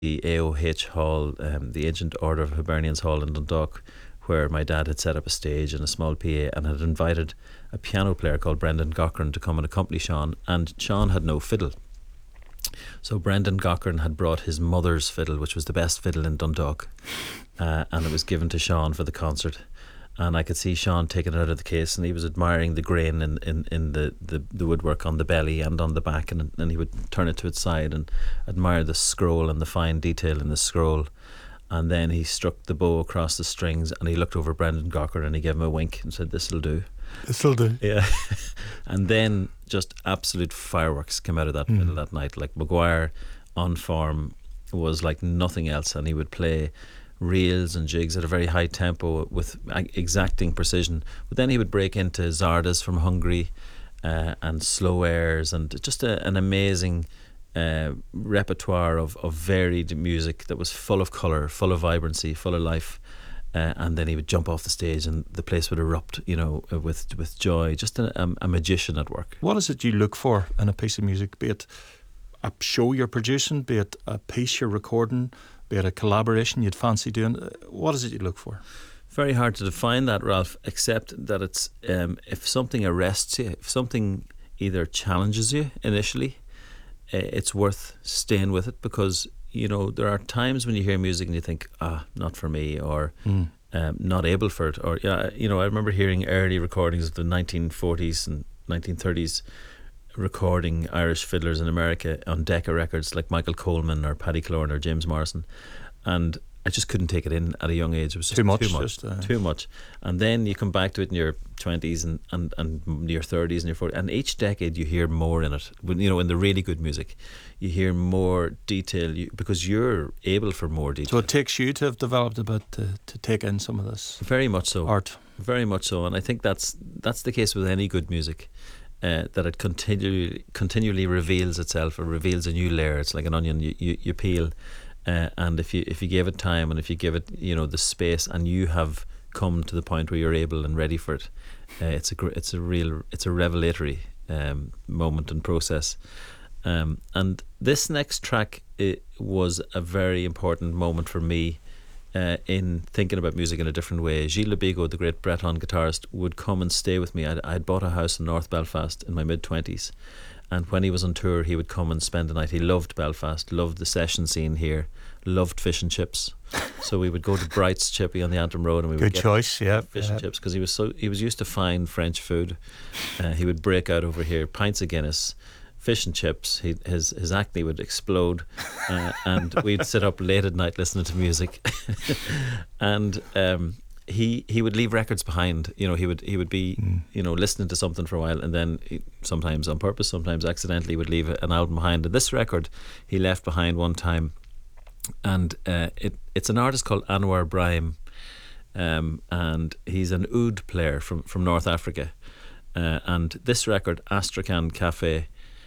the AOH Hall, the Ancient Order of Hibernians Hall in Dundalk, where my dad had set up a stage and a small PA and had invited a piano player called Brendan Cochran to come and accompany Sean, and Sean had no fiddle. So Brendan Cochran had brought his mother's fiddle, which was the best fiddle in Dundalk, and it was given to Sean for the concert. And I could see Sean taking it out of the case, and he was admiring the grain in the woodwork on the belly and on the back, and he would turn it to its side and admire the scroll and the fine detail in the scroll. And then he struck the bow across the strings, and he looked over Brendan Cochran and he gave him a wink and said, "This'll do." This'll do. Yeah. And then just absolute fireworks came out of that fiddle that night. Like, Maguire on form was like nothing else, and he would play reels and jigs at a very high tempo with exacting precision. But then he would break into Zardas from Hungary and slow airs, and just an amazing repertoire of varied music that was full of colour, full of vibrancy, full of life. And then he would jump off the stage and the place would erupt, with joy. Just a magician at work. What is it you look for in a piece of music? Be it a show you're producing, be it a piece you're recording, be it a collaboration you'd fancy doing. What is it you look for? Very hard to define that, Ralph, except that it's if something arrests you, if something either challenges you initially, it's worth staying with it, because there are times when you hear music and you think, not for me, or not able for it, or I remember hearing early recordings of the 1940s and 1930s recording Irish fiddlers in America on Decca Records, like Michael Coleman or Paddy Cloran or James Morrison, and I just couldn't take it in at a young age. It was just too much. And then you come back to it in your 20s and your 30s and your 40s, and each decade you hear more in it. In the really good music, you hear more detail because you're able for more detail. So it takes you to have developed a bit to take in some of this. Very much so. Art. Very much so, and I think that's the case with any good music. That it continually reveals itself, or reveals a new layer. It's like an onion. You peel. And if you give it time, and if you give it the space, and you have come to the point where you're able and ready for it, it's a revelatory moment and process. And this next track, it was a very important moment for me in thinking about music in a different way. Gilles Lebigo, the great Breton guitarist, would come and stay with me. I had bought a house in North Belfast in my mid-20s. And when he was on tour, he would come and spend the night. He loved Belfast, loved the session scene here, loved fish and chips. So we would go to Bright's Chippy on the Antrim Road, and we would get fish and chips, because he was used to fine French food. He would break out over here, pints of Guinness, fish and chips. His acne would explode, and we'd sit up late at night listening to music. And he would leave records behind. He would be listening to something for a while, and then sometimes on purpose, sometimes accidentally, would leave an album behind. And this record he left behind one time, and it's an artist called Anwar Brahim, and he's an oud player from North Africa. And this record, Astrakhan Cafe,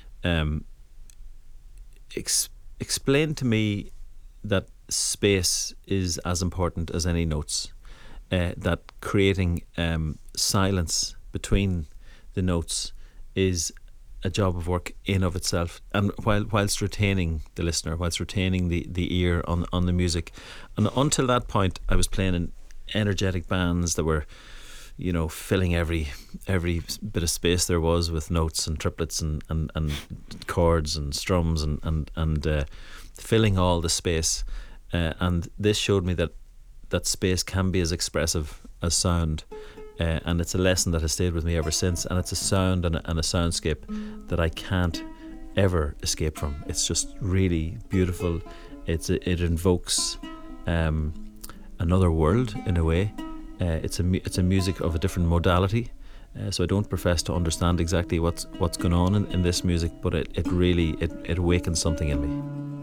explained to me that space is as important as any notes. That creating silence between the notes is a job of work in of itself, and whilst retaining the listener, whilst retaining the ear on the music. And until that point, I was playing in energetic bands that were filling every bit of space there was with notes and triplets and chords and strums and filling all the space, and this showed me that space can be as expressive as sound, and it's a lesson that has stayed with me ever since. And it's a sound and a soundscape that I can't ever escape from. It's just really beautiful. It invokes another world in a way. It's a music of a different modality. So I don't profess to understand exactly what's going on in this music, but it really awakens something in me.